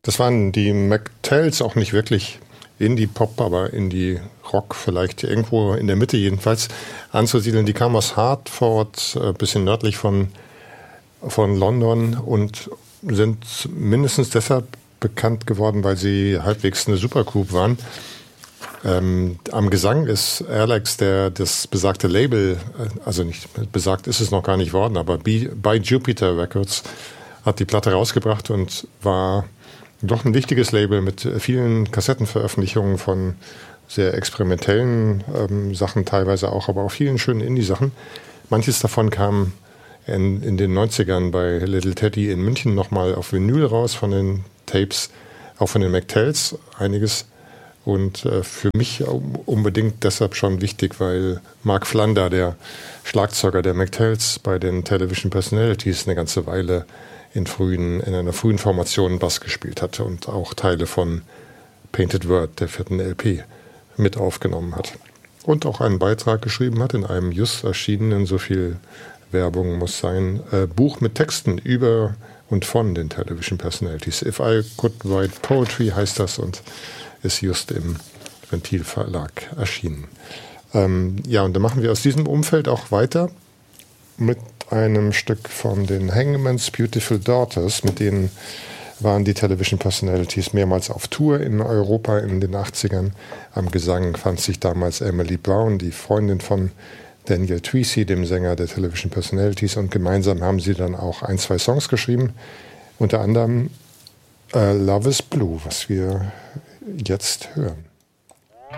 Das waren die McTells, auch nicht wirklich Indie-Pop, aber Indie-Rock vielleicht irgendwo in der Mitte jedenfalls anzusiedeln. Die kamen aus Hartford, ein bisschen nördlich von London und sind mindestens deshalb bekannt geworden, weil sie halbwegs eine Supergroup waren. Am Gesang ist Alex, der das besagte Label, also nicht besagt ist es noch gar nicht worden, aber bei Jupiter Records hat die Platte rausgebracht und war doch ein wichtiges Label mit vielen Kassettenveröffentlichungen von sehr experimentellen Sachen teilweise auch, aber auch vielen schönen Indie-Sachen. Manches davon kam in den 90ern bei Little Teddy in München nochmal auf Vinyl raus von den Tapes, auch von den McTells, einiges. Und für mich unbedingt deshalb schon wichtig, weil Mark Flander, der Schlagzeuger der McTells bei den Television Personalities, eine ganze Weile in einer frühen Formation Bass gespielt hatte und auch Teile von Painted Word, der 4. LP, mit aufgenommen hat. Und auch einen Beitrag geschrieben hat in einem just erschienenen, so viel Werbung muss sein, Buch mit Texten über und von den Television Personalities. If I Could Write Poetry heißt das und ist just im Ventil Verlag erschienen. Und dann machen wir aus diesem Umfeld auch weiter mit einem Stück von den Hangman's Beautiful Daughters. Mit denen waren die Television Personalities mehrmals auf Tour in Europa in den 80ern. Am Gesang fand sich damals Emily Brown, die Freundin von Daniel Tweesey, dem Sänger der Television Personalities, und gemeinsam haben sie dann auch 1-2 Songs geschrieben, unter anderem Love is Blue, was wir jetzt hören.